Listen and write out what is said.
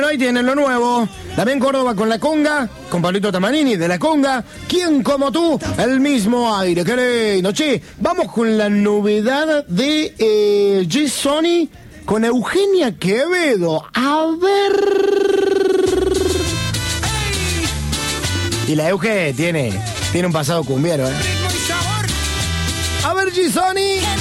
Bueno, ahí tienen lo nuevo. También Córdoba con La Conga, con Pablito Tamanini de La Conga. ¿Quién como tú? El mismo aire, qué lindo. Che, vamos con la novedad de G-Sony con Eugenia Quevedo. A ver. Y la Euge tiene un pasado cumbiero, A ver, G-Sony.